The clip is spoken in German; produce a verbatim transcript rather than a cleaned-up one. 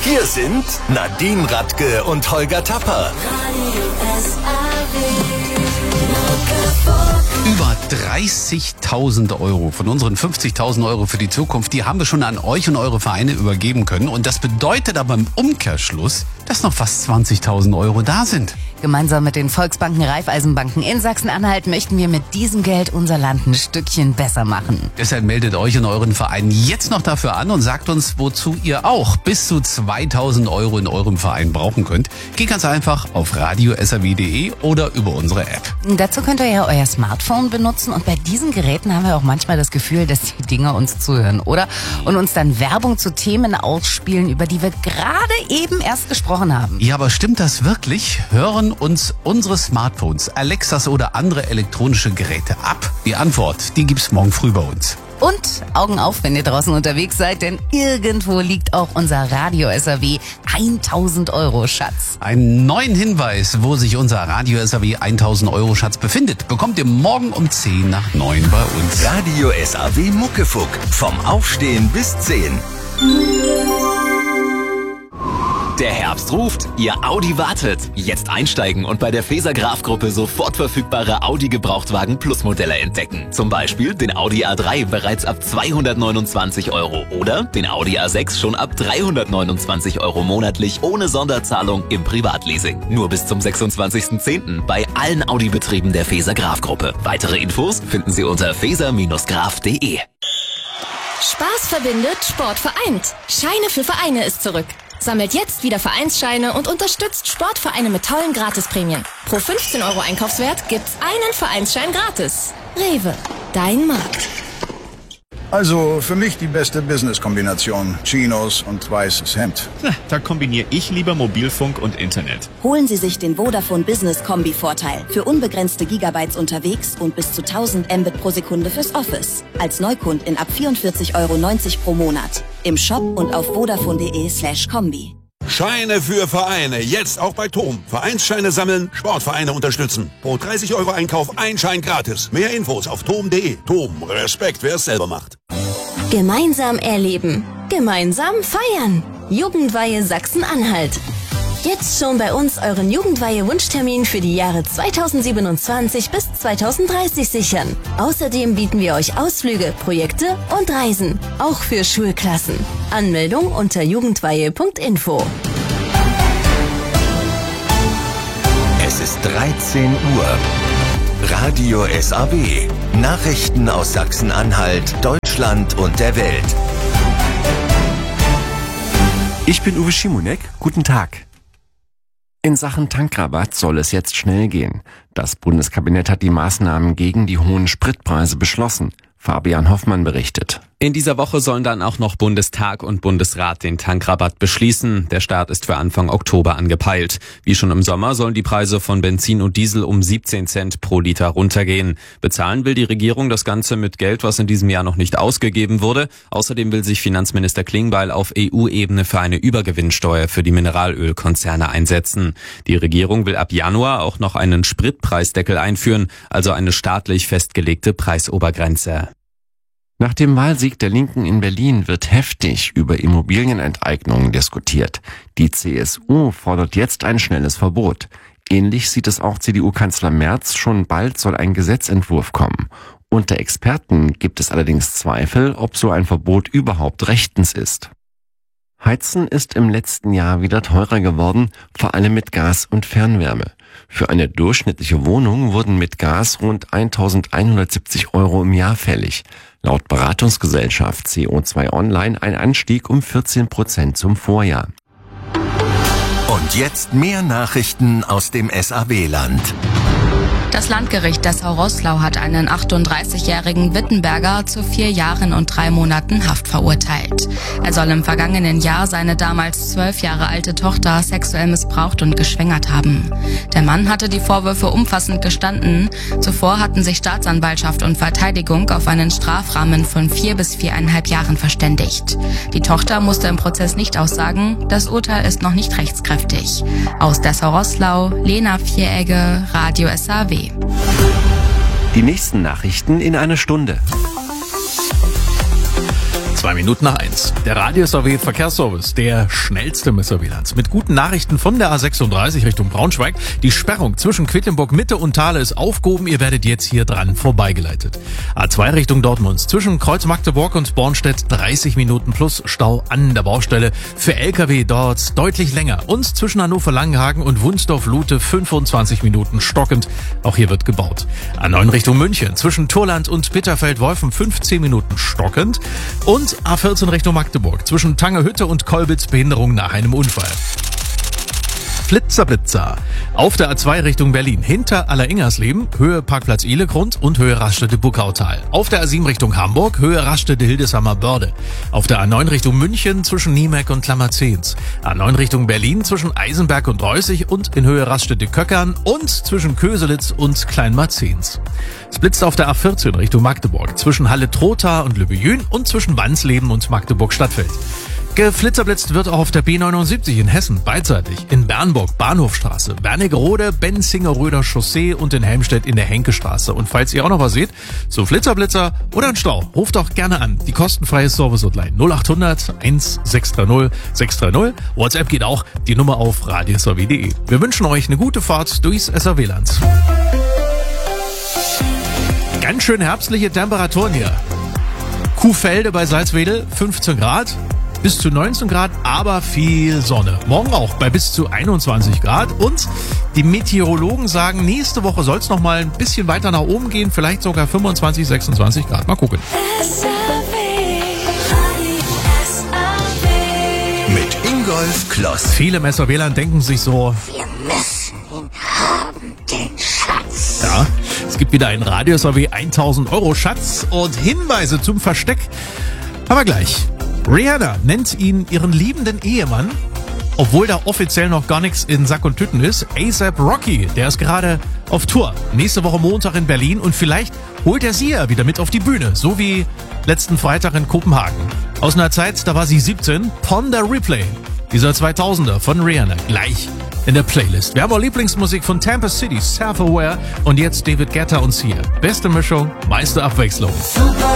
Hier sind Nadine Radke und Holger Tapper. Über dreißigtausend Euro von unseren fünfzigtausend Euro für die Zukunft, die haben wir schon an euch und eure Vereine übergeben können. Und das bedeutet aber im Umkehrschluss, dass noch fast zwanzigtausend Euro da sind. Gemeinsam mit den Volksbanken, Raiffeisenbanken in Sachsen-Anhalt möchten wir mit diesem Geld unser Land ein Stückchen besser machen. Deshalb meldet euch und euren Verein jetzt noch dafür an und sagt uns, wozu ihr auch bis zu zweitausend Euro in eurem Verein brauchen könnt. Geht ganz einfach auf radio s a w punkt d e oder über unsere App. Dazu könnt ihr ja euer Smartphone benutzen und bei diesen Geräten haben wir auch manchmal das Gefühl, dass die Dinger uns zuhören, oder? Und uns dann Werbung zu Themen ausspielen, über die wir gerade eben erst gesprochen haben. Ja, aber stimmt das wirklich? Hören uns unsere Smartphones, Alexas oder andere elektronische Geräte ab? Die Antwort, die gibt's morgen früh bei uns. Und Augen auf, wenn ihr draußen unterwegs seid, denn irgendwo liegt auch unser Radio S A W tausend Euro Schatz. Einen neuen Hinweis, wo sich unser Radio S A W tausend Euro Schatz befindet, bekommt ihr morgen um zehn nach neun bei uns. Radio S A W Muckefuck. Vom Aufstehen bis zehn. Der Herbst ruft, Ihr Audi wartet. Jetzt einsteigen und bei der Feser Graf Gruppe sofort verfügbare Audi Gebrauchtwagen Plus Modelle entdecken. Zum Beispiel den Audi A drei bereits ab zweihundertneunundzwanzig Euro oder den Audi A sechs schon ab dreihundertneunundzwanzig Euro monatlich ohne Sonderzahlung im Privatleasing. Nur bis zum sechsundzwanzigsten zehnten bei allen Audi-Betrieben der Feser Graf Gruppe. Weitere Infos finden Sie unter feser graf punkt de. Spaß verbindet, Sport vereint. Scheine für Vereine ist zurück. Sammelt jetzt wieder Vereinsscheine und unterstützt Sportvereine mit tollen Gratisprämien. Pro fünfzehn Euro Einkaufswert gibt's einen Vereinsschein gratis. Rewe, dein Markt. Also für mich die beste Business-Kombination. Chinos und weißes Hemd. Da kombiniere ich lieber Mobilfunk und Internet. Holen Sie sich den Vodafone Business Kombi-Vorteil. Für unbegrenzte Gigabytes unterwegs und bis zu tausend Mbit pro Sekunde fürs Office. Als Neukundin ab vierundvierzig Euro neunzig pro Monat. Im Shop und auf vodafone punkt de slash Kombi. Scheine für Vereine, jetzt auch bei Tom. Vereinsscheine sammeln, Sportvereine unterstützen. Pro dreißig Euro Einkauf ein Schein gratis. Mehr Infos auf tom punkt de. Tom, Respekt, wer es selber macht. Gemeinsam erleben, gemeinsam feiern. Jugendweihe Sachsen-Anhalt. Jetzt schon bei uns euren Jugendweihe-Wunschtermin für die Jahre zweitausendsiebenundzwanzig bis zweitausenddreißig sichern. Außerdem bieten wir euch Ausflüge, Projekte und Reisen, auch für Schulklassen. Anmeldung unter jugendweihe punkt info. Es ist dreizehn Uhr. Radio S A W. Nachrichten aus Sachsen-Anhalt, Deutschland und der Welt. Ich bin Uwe Schimonek. Guten Tag. In Sachen Tankrabatt soll es jetzt schnell gehen. Das Bundeskabinett hat die Maßnahmen gegen die hohen Spritpreise beschlossen. Fabian Hoffmann berichtet. In dieser Woche sollen dann auch noch Bundestag und Bundesrat den Tankrabatt beschließen. Der Start ist für Anfang Oktober angepeilt. Wie schon im Sommer sollen die Preise von Benzin und Diesel um siebzehn Cent pro Liter runtergehen. Bezahlen will die Regierung das Ganze mit Geld, was in diesem Jahr noch nicht ausgegeben wurde. Außerdem will sich Finanzminister Klingbeil auf E U-Ebene für eine Übergewinnsteuer für die Mineralölkonzerne einsetzen. Die Regierung will ab Januar auch noch einen Spritpreisdeckel einführen, also eine staatlich festgelegte Preisobergrenze. Nach dem Wahlsieg der Linken in Berlin wird heftig über Immobilienenteignungen diskutiert. Die C S U fordert jetzt ein schnelles Verbot. Ähnlich sieht es auch C D U-Kanzler Merz. Schon bald soll ein Gesetzentwurf kommen. Unter Experten gibt es allerdings Zweifel, ob so ein Verbot überhaupt rechtens ist. Heizen ist im letzten Jahr wieder teurer geworden, vor allem mit Gas und Fernwärme. Für eine durchschnittliche Wohnung wurden mit Gas rund eintausendeinhundertsiebzig Euro im Jahr fällig. Laut Beratungsgesellschaft C O zwei Online ein Anstieg um vierzehn Prozent zum Vorjahr. Und jetzt mehr Nachrichten aus dem S A W-Land. Das Landgericht Dessau-Roßlau hat einen achtunddreißigjährigen Wittenberger zu vier Jahren und drei Monaten Haft verurteilt. Er soll im vergangenen Jahr seine damals zwölf Jahre alte Tochter sexuell missbraucht und geschwängert haben. Der Mann hatte die Vorwürfe umfassend gestanden. Zuvor hatten sich Staatsanwaltschaft und Verteidigung auf einen Strafrahmen von vier bis viereinhalb Jahren verständigt. Die Tochter musste im Prozess nicht aussagen. Das Urteil ist noch nicht rechtskräftig. Aus Dessau-Roßlau, Lena Vieregge, Radio S A W. Die nächsten Nachrichten in einer Stunde. Zwei Minuten nach eins. Der Radio S A W Verkehrsservice, der schnellste Messerwielands. Mit guten Nachrichten von der A sechsunddreißig Richtung Braunschweig. Die Sperrung zwischen Quedlinburg Mitte und Thale ist aufgehoben. Ihr werdet jetzt hier dran vorbeigeleitet. A zwei Richtung Dortmund. Zwischen Kreuz Magdeburg und Bornstedt dreißig Minuten plus Stau an der Baustelle. Für L K W dauert's deutlich länger. Und zwischen Hannover Langenhagen und Wunsdorf-Lute fünfundzwanzig Minuten stockend. Auch hier wird gebaut. A neun Richtung München. Zwischen Turland und Bitterfeld-Wolfen fünfzehn Minuten stockend. Und A vierzehn Richtung Magdeburg. Zwischen Tangerhütte und Kolbitz Behinderung nach einem Unfall. Flitzer Blitzer. Auf der A zwei Richtung Berlin. Hinter Alleringersleben, Höhe Parkplatz Ihlegrund und Höhe Raststätte Buckautal. Auf der A sieben Richtung Hamburg, Höhe Raststätte Hildesheimer Börde. Auf der A neun Richtung München zwischen Niemeck und Klammerzehns. A neun Richtung Berlin zwischen Eisenberg und Reußig und in Höhe Raststätte Köckern und zwischen Köselitz und Kleinmarzehns. Es blitzt auf der A vierzehn Richtung Magdeburg. Zwischen Halle-Trotha und Lübbejün und zwischen Wansleben und Magdeburg-Stadtfeld. Geflitzerblitzt wird auch auf der B neunundsiebzig in Hessen, beidseitig, in Bernburg, Bahnhofstraße, Wernigerode, Benzingeröder Chaussee und in Helmstedt in der Henkestraße. Und falls ihr auch noch was seht, so Flitzerblitzer oder ein Stau, ruft doch gerne an. Die kostenfreie Service-Hotline null acht hundert eins sechs drei null sechs drei null. WhatsApp geht auch, die Nummer auf radio s a w punkt de. Wir wünschen euch eine gute Fahrt durchs S A W-Land. Ganz schön herbstliche Temperaturen hier. Kuhfelde bei Salzwedel, fünfzehn Grad. Bis zu neunzehn Grad, aber viel Sonne. Morgen auch bei bis zu einundzwanzig Grad. Und die Meteorologen sagen, nächste Woche soll es noch mal ein bisschen weiter nach oben gehen. Vielleicht sogar fünfundzwanzig, sechsundzwanzig Grad. Mal gucken. Mit Ingolf Kloss. Viele Messerwählern denken sich so, wir müssen ihn haben, den Schatz. Ja, es gibt wieder einen Radio S A W tausend Euro Schatz und Hinweise zum Versteck. Aber gleich. Rihanna nennt ihn ihren liebenden Ehemann, obwohl da offiziell noch gar nichts in Sack und Tüten ist. A$AP Rocky, der ist gerade auf Tour. Nächste Woche Montag in Berlin und vielleicht holt er sie ja wieder mit auf die Bühne, so wie letzten Freitag in Kopenhagen. Aus einer Zeit, da war sie siebzehn, Ponder Replay, dieser zweitausender von Rihanna, gleich in der Playlist. Wir haben auch Lieblingsmusik von Tampa City, Self-Aware und jetzt David Guetta und Sia. Beste Mischung, meiste Abwechslung.